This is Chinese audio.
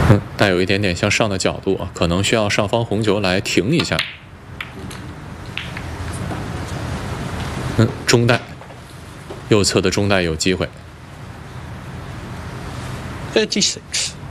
带有一点点向上的角度啊，可能需要上方红球来停一下。中带，右侧的中带有机会。 36.